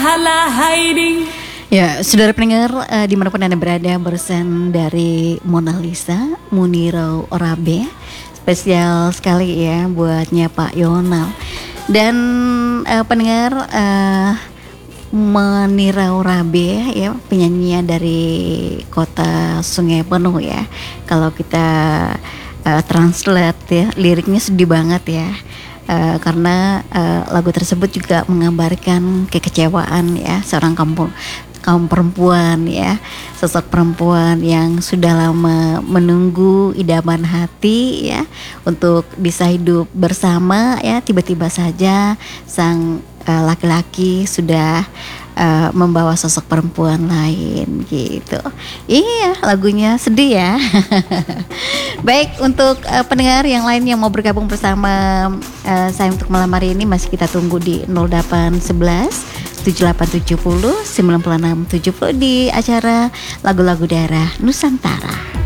Ya, saudara pendengar, dimanapun Anda berada, bersama dari Mona Lisa, Muniro Orabe, spesial sekali ya buatnya Pak Yonal. Dan pendengar, Muniro Orabe ya, penyanyi dari kota Sungai Penuh ya. Kalau kita translate ya, liriknya sedih banget ya. Karena lagu tersebut juga menggambarkan kekecewaan ya seorang kaum perempuan ya, sosok perempuan yang sudah lama menunggu idaman hati ya untuk bisa hidup bersama ya, tiba-tiba saja sang laki-laki sudah membawa sosok perempuan lain gitu. Iya, lagunya sedih ya. Baik, untuk pendengar yang lain yang mau bergabung bersama saya untuk malam hari ini, masih kita tunggu di 0811 7870 9670 di acara Lagu-Lagu Daerah Nusantara.